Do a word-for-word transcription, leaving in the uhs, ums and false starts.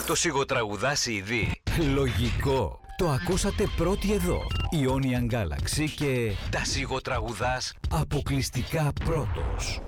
Το σιγοτραγουδάς σι ντι. Λογικό. Το ακούσατε πρώτοι εδώ. Ionian Galaxy και τα σιγοτραγουδάς αποκλειστικά πρώτος.